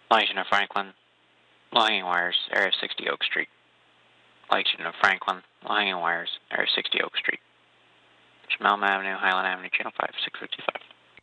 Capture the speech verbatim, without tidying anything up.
Lexington of Franklin, low hanging wires, Area sixty Oak Street. Lexington of Franklin, low hanging wires, Area sixty Oak Street. Malma Avenue, Highland Avenue, Channel five, six fifty-five.